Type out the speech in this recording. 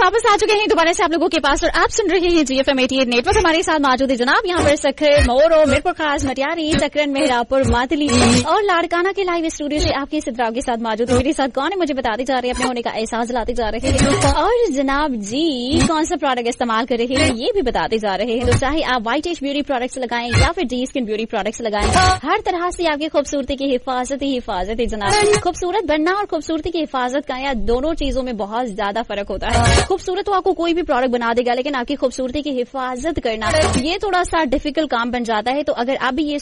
वापस आ चुके हैं दोबारा से आप लोगों के पास और आप सुन रहे हैं GFM 88 नेटवर्क। हमारे साथ मौजूद है जनाब यहाँ पर सखर, मोरो, मीरपुर खास, मटियारी, चक्रन, मेहरापुर, मातली और लाड़काना के लाइव स्टूडियो से आपके सिद्राव के साथ मौजूद है। मेरे साथ कौन है मुझे बताते जा रहे हैं, अपने होने का एहसास दिलाते जा रहे हैं और जनाब जी कौन सा प्रोडक्ट इस्तेमाल कर रहे हैं ये भी बताते जा रहे हैं। तो चाहे आप व्हाइट एज ब्यूटी प्रोडक्ट्स लगाएं या फिर डी स्किन ब्यूटी प्रोडक्ट्स लगाएं, हर तरह से आपकी खूबसूरती की हिफाजत ही हिफाजत है जनाब। खूबसूरत बनना और खूबसूरती की हिफाजत का दोनों चीजों में बहुत ज्यादा फर्क होता है। खूबसूरत तो आपको कोई भी प्रोडक्ट बना देगा, लेकिन आपकी खूबसूरती की हिफाजत करना ये थोड़ा सा डिफिकल्ट काम बन जाता है। तो अगर आप भी ये